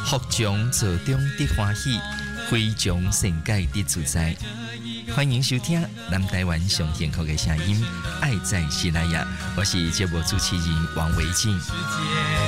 福中做中的欢喜，非常善解的自在。欢迎收听南台湾上幸福的声音，爱在西拉雅。我是节目主持人王维静。